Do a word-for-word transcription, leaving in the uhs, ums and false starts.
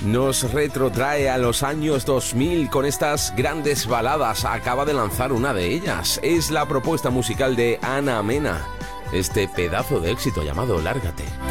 nos retrotrae a los años dos mil con estas grandes baladas. Acaba de lanzar una de ellas. Es la propuesta musical de Ana Mena, este pedazo de éxito llamado Lárgate.